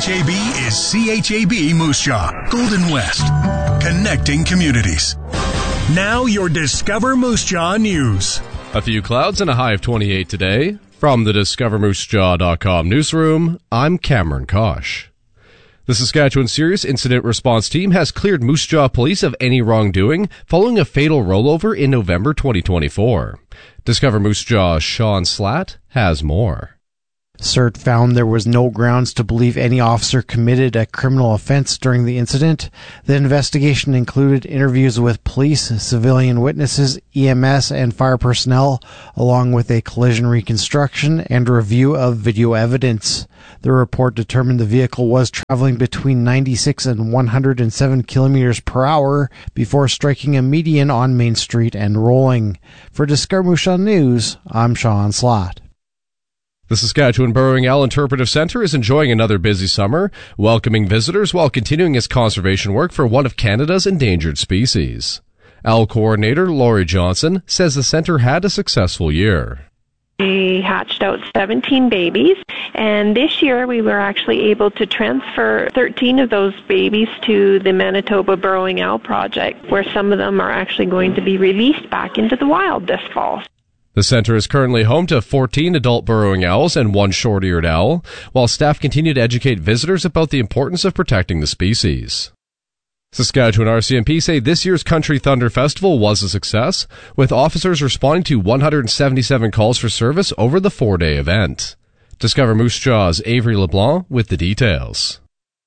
CHAB is CHAB Moose Jaw, Golden West, connecting communities. Now your Discover Moose Jaw news. A few clouds and a high of 28 today. From the DiscoverMooseJaw.com newsroom, I'm Cameron Kosh. The Saskatchewan Serious Incident Response Team has cleared Moose Jaw Police of any wrongdoing following a fatal rollover in November 2024. Discover Moose Jaw's Sean Slatt has more. CERT found there was no grounds to believe any officer committed a criminal offense during the incident. The investigation included interviews with police, civilian witnesses, EMS, and fire personnel, along with a collision reconstruction and review of video evidence. The report determined the vehicle was traveling between 96 and 107 kilometers per hour before striking a median on Main Street and rolling. For Discover Moose Jaw News, I'm Sean Slatt. The Saskatchewan Burrowing Owl Interpretive Centre is enjoying another busy summer, welcoming visitors while continuing its conservation work for one of Canada's endangered species. Owl Coordinator Laurie Johnson says the centre had a successful year. We hatched out 17 babies, and this year we were actually able to transfer 13 of those babies to the Manitoba Burrowing Owl Project, where some of them are actually going to be released back into the wild this fall. The centre is currently home to 14 adult burrowing owls and one short-eared owl, while staff continue to educate visitors about the importance of protecting the species. Saskatchewan RCMP say this year's Country Thunder Festival was a success, with officers responding to 177 calls for service over the 4-day event. Discover Moose Jaw's Avery LeBlanc with the details.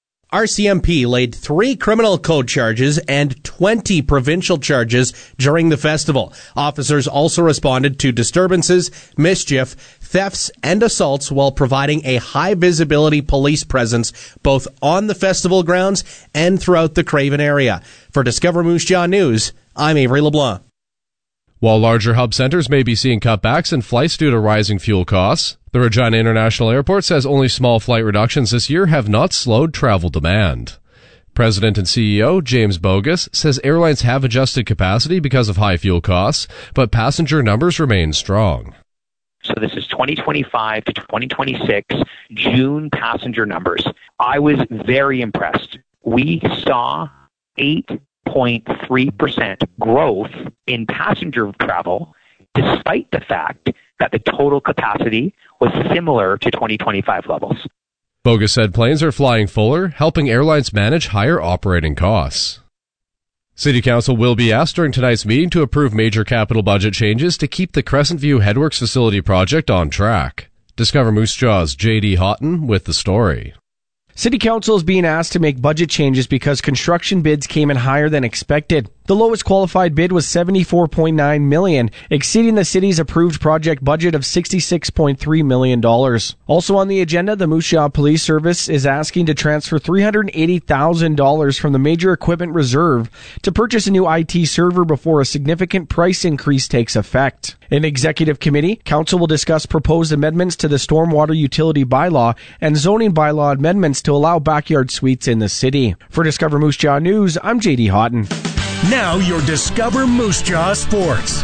RCMP laid 3 criminal code charges and 20 provincial charges during the festival. Officers also responded to disturbances, mischief, thefts, and assaults while providing a high-visibility police presence both on the festival grounds and throughout the Craven area. For Discover Moose Jaw News, I'm Avery LeBlanc. While larger hub centers may be seeing cutbacks in flights due to rising fuel costs, the Regina International Airport says only small flight reductions this year have not slowed travel demand. President and CEO James Bogus says airlines have adjusted capacity because of high fuel costs, but passenger numbers remain strong. So this is 2025 to 2026 June passenger numbers. I was very impressed. We saw 8.3% growth in passenger travel, despite the fact that the total capacity was similar to 2025 levels. Bogus said planes are flying fuller, helping airlines manage higher operating costs. City Council will be asked during tonight's meeting to approve major capital budget changes to keep the Crescent View Headworks facility project on track. Discover Moose Jaw's J.D. Houghton with the story. City Council is being asked to make budget changes because construction bids came in higher than expected. The lowest qualified bid was $74.9 million, exceeding the city's approved project budget of $66.3 million. Also on the agenda, the Moose Jaw Police Service is asking to transfer $380,000 from the Major Equipment Reserve to purchase a new IT server before a significant price increase takes effect. In Executive Committee, Council will discuss proposed amendments to the Stormwater Utility Bylaw and zoning bylaw amendments to allow backyard suites in the city. For Discover Moose Jaw News, I'm J.D. Houghton. Now your Discover Moose Jaw Sports.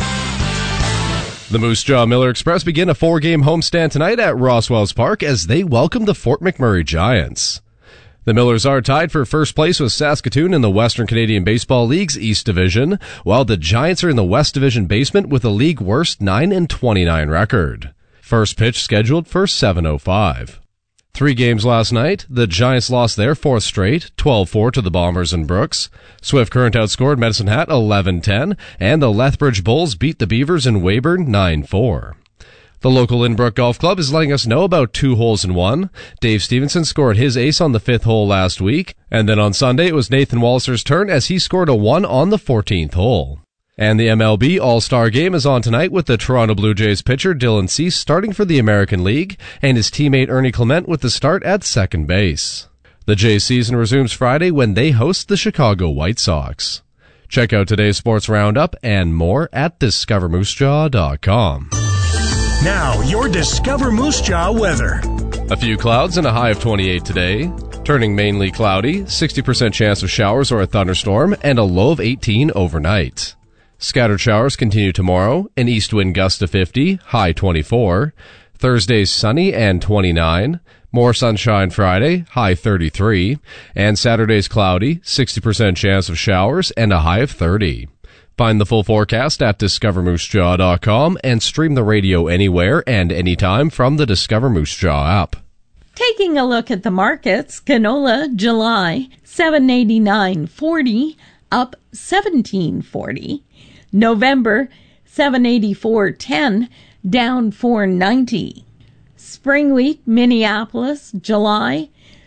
The Moose Jaw Miller Express begin a 4-game homestand tonight at Roswells Park as they welcome the Fort McMurray Giants. The Millers are tied for first place with Saskatoon in the Western Canadian Baseball League's East Division, while the Giants are in the West Division basement with a league worst 9-29 record. First pitch scheduled for 7:05. 3 games last night. The Giants lost their 4th straight, 12-4 to the Bombers and Brooks. Swift Current outscored Medicine Hat 11-10, and the Lethbridge Bulls beat the Beavers in Weyburn 9-4. The local Lynbrook Golf Club is letting us know about 2 holes in 1. Dave Stevenson scored his ace on the 5th hole last week, and then on Sunday it was Nathan Walliser's turn as he scored a 1 on the 14th hole. And the MLB All-Star Game is on tonight with the Toronto Blue Jays pitcher Dylan Cease starting for the American League and his teammate Ernie Clement with the start at second base. The Jays season resumes Friday when they host the Chicago White Sox. Check out today's sports roundup and more at DiscoverMooseJaw.com. Now your Discover Moose Jaw weather. A few clouds and a high of 28 today. Turning mainly cloudy, 60% chance of showers or a thunderstorm, and a low of 18 overnight. Scattered showers continue tomorrow, an east wind gust to 50, high 24. Thursday's sunny and 29. More sunshine Friday, high 33. And Saturday's cloudy, 60% chance of showers, and a high of 30. Find the full forecast at discovermoosejaw.com and stream the radio anywhere and anytime from the Discover Moose Jaw app. Taking a look at the markets, canola July $7.89.40 up $17.40. November $7.84.10 down $4.90. Spring wheat Minneapolis July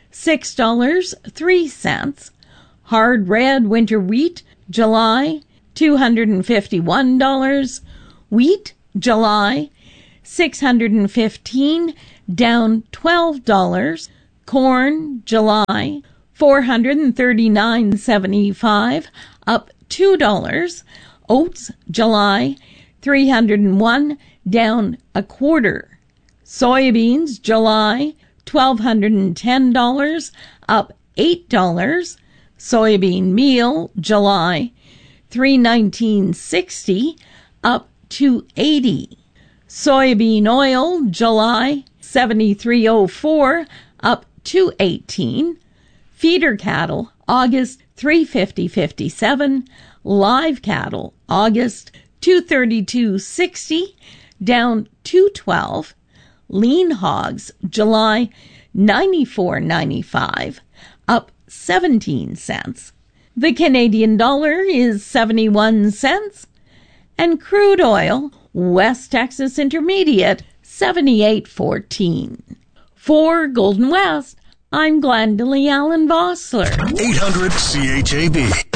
$6.03. Hard red winter wheat July $251. Wheat July $615 down $12. Corn July $439.75 up $2. Oats July $301 down a quarter. Soybeans July $1,210 up $8. Soybean meal July $319.60 up $2.80. Soybean oil July $73.04 up $2.18. Feeder cattle August $350.57. Live cattle August $232.60 down $212. Lean hogs July $94.95 up 17 cents. The Canadian dollar is 71 cents, and crude oil, West Texas Intermediate, 78.14. For Golden West, I'm Glendalee Allen Vossler. 800 CHAB.